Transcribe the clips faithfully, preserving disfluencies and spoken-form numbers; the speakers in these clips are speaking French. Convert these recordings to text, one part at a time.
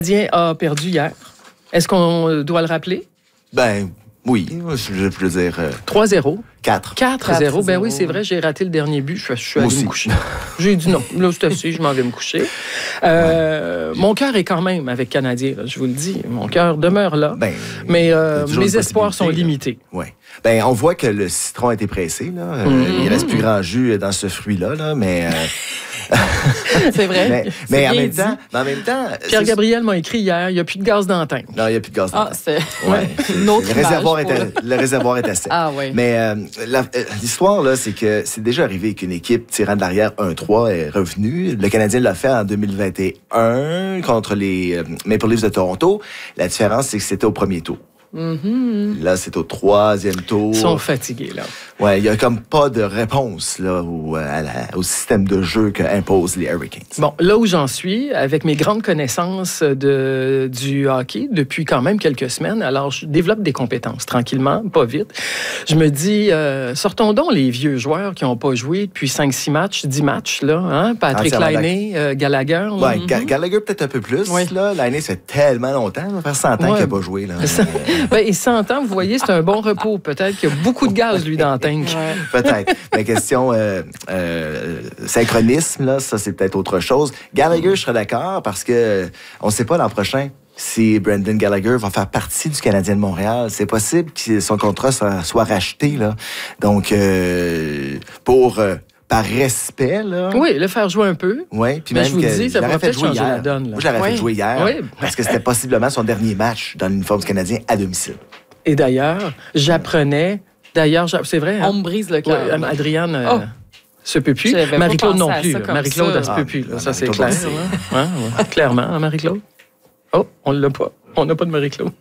Le Canadien a perdu hier. Est-ce qu'on doit le rappeler? Ben, oui, je, je veux dire... Euh, trois zéro. quatre. quatre zéro. Ben oui, c'est vrai, j'ai raté le dernier but. Je, je suis allé me coucher. J'ai dit non. Là, c'est assez, je m'en vais me coucher. Euh, ouais. Mon cœur est quand même avec Canadien, là, je vous le dis. Mon cœur demeure là. Ben, mais euh, mes espoirs sont limités. Oui. Ben, on voit que le citron a été pressé. Là. Euh, mm-hmm. Il ne reste plus grand jus dans ce fruit-là, là, mais... Euh... c'est vrai. Mais, c'est mais, en même temps, mais en même temps... Pierre-Gabriel m'a écrit hier, il n'y a plus de gaz dans la tank. Non, il n'y a plus de gaz dans la tank. Ah, c'est... Ouais. Une autre le, réservoir est à, le réservoir est à sec. Ah, oui. Mais euh, la, l'histoire, là, c'est que c'est déjà arrivé qu'une équipe tirant de l'arrière un trois est revenue. Le Canadien l'a fait en deux mille vingt et un contre les euh, Maple Leafs de Toronto. La différence, c'est que c'était au premier tour. Mm-hmm. Là, c'est au troisième tour. Ils sont fatigués, là. Ouais, il n'y a comme pas de réponse là, au, à la, au système de jeu qu'imposent les Hurricanes. Bon, là où j'en suis, avec mes grandes connaissances de, du hockey depuis quand même quelques semaines, alors je développe des compétences tranquillement, pas vite. Je me dis, euh, sortons donc les vieux joueurs qui n'ont pas joué depuis cinq six matchs, dix matchs, là, hein? Patrick Laine, euh, Gallagher. Là. Ouais, mm-hmm. Gallagher peut-être un peu plus. Oui. Là. Laine, ça fait tellement longtemps, ça fait cent ans ouais. qu'il n'a pas joué. Là. Ben, et cent ans, vous voyez, c'est un bon repos. Peut-être qu'il y a beaucoup de gaz, lui, dans le tank. Ouais. Peut-être. Mais question euh, euh, synchronisme, là, ça, c'est peut-être autre chose. Gallagher, je serais d'accord parce que on ne sait pas l'an prochain si Brendan Gallagher va faire partie du Canadien de Montréal. C'est possible que son contrat soit, soit racheté. Là. Donc, euh, pour... Euh, par respect, là. Oui, le faire jouer un peu. Oui, puis même je vous que dis, ça pourrait peut-être changer hier. la donne. Là. Moi, je l'aurais oui. fait jouer hier oui. parce que c'était possiblement son dernier match dans l'uniforme du Canadien à domicile. Et d'ailleurs, j'apprenais... D'ailleurs, c'est vrai. Hein? On me brise le cœur. Oui, Adrienne... Oh. Euh, se peut plus. Marie-Claude non plus. Marie-Claude, elle se peut plus. Là. Ça, c'est clair. Hein? Ouais. Clairement, hein, Marie-Claude? Oh, on l'a pas. On n'a pas de Marie-Claude.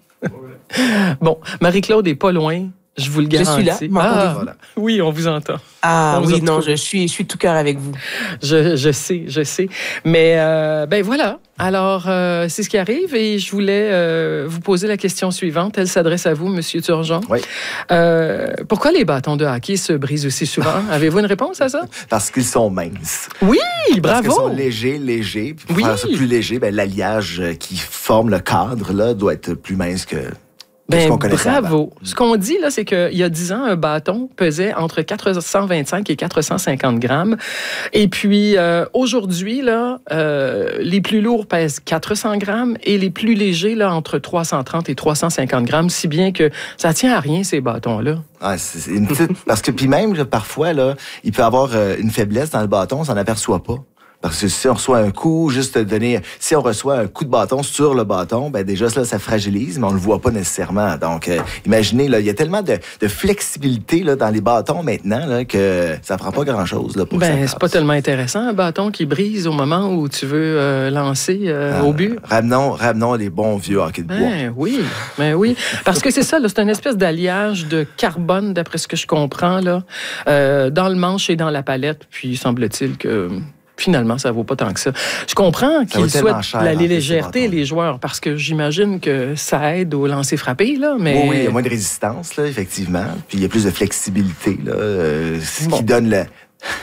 Bon, Marie-Claude est pas loin. Je vous le garantis. Je suis là. Ah, voilà. Oui, on vous entend. Ah on vous oui, non, je suis, je suis tout cœur avec vous. Je, je sais, je sais. Mais euh, ben voilà. Alors, euh, c'est ce qui arrive et je voulais euh, vous poser la question suivante. Elle s'adresse à vous, Monsieur Turgeon. Oui. Euh, pourquoi les bâtons de hockey se brisent aussi souvent? Avez-vous une réponse à ça? Parce qu'ils sont minces. Oui, bravo! Parce qu'ils sont légers, légers. Puis pour oui. faire ça plus léger, ben, l'alliage qui forme le cadre là, doit être plus mince que... Ben, bravo. Ce qu'on dit, là, c'est qu'il y a dix ans, un bâton pesait entre quatre cent vingt-cinq et quatre cent cinquante grammes. Et puis, euh, aujourd'hui, là, euh, les plus lourds pèsent quatre cents grammes et les plus légers, là, entre trois cent trente et trois cent cinquante grammes, si bien que ça tient à rien, ces bâtons-là. Ah, c'est une petite... Parce que, puis même, là, parfois, là, il peut y avoir euh, une faiblesse dans le bâton, on s'en aperçoit pas. Parce que si on reçoit un coup, juste donner, si on reçoit un coup de bâton sur le bâton, ben déjà là, ça fragilise, mais on le voit pas nécessairement. Donc, euh, imaginez, là, il y a tellement de, de flexibilité là, dans les bâtons maintenant là, que ça prend pas grand-chose là, pour ben, que ça c'est passe. Pas tellement intéressant, un bâton qui brise au moment où tu veux euh, lancer euh, ah, au but. Ramenons, ramenons les bons vieux hockey de bois. Ben oui, ben oui. Parce que c'est ça, là, c'est une espèce d'alliage de carbone, d'après ce que je comprends, là, euh, dans le manche et dans la palette. Puis, semble-t-il que... Finalement, ça ne vaut pas tant que ça. Je comprends qu'ils souhaitent cher, la légèreté, les joueurs, parce que j'imagine que ça aide au lancer frappé, là, mais... Oui, oui, il y a moins de résistance, là, effectivement. Puis il y a plus de flexibilité, là, euh, ce bon. qui donne, le,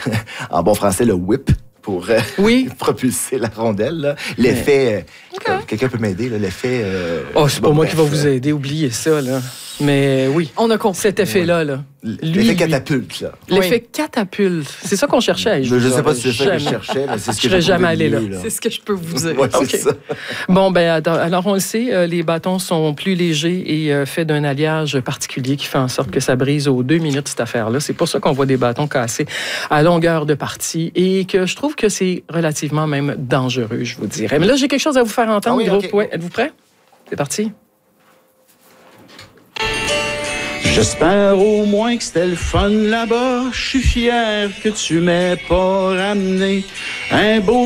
en bon français, le whip pour euh, oui. propulser la rondelle. Là. L'effet... Okay. Euh, quelqu'un peut m'aider, là, l'effet... Euh, oh, c'est pas moi bref, qui va vous aider, oubliez ça, là. Mais oui, on a compris cet effet-là. Là. L'effet catapulte. Là. L'effet oui. catapulte. C'est ça qu'on cherchait à Je ne sais pas si c'est ça que je cherchais, mais c'est ce que je ne j'ai jamais allé là. là. C'est ce que je peux vous dire. Ouais, okay. c'est ça. Bon, ben alors on le sait, euh, les bâtons sont plus légers et euh, faits d'un alliage particulier qui fait en sorte que ça brise aux deux minutes, cette affaire-là. C'est pour ça qu'on voit des bâtons cassés à longueur de partie et que je trouve que c'est relativement même dangereux, je vous dirais. Mais là, j'ai quelque chose à vous faire entendre, ah oui, okay. ouais, êtes-vous prêts? C'est parti. J'espère au moins que c'était le fun là-bas. Je suis fier que tu m'aies pas ramené un beau